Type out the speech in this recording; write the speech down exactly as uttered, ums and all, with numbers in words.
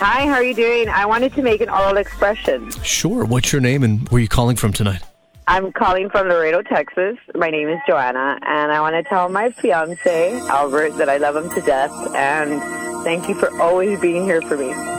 Hi, how are you doing? I wanted to make an oral expression. Sure. What's your name and where are you calling from tonight? I'm calling from Laredo, Texas. My name is Joanna, and I want to tell my fiance, Albert, that I love him to death, and thank you for always being here for me.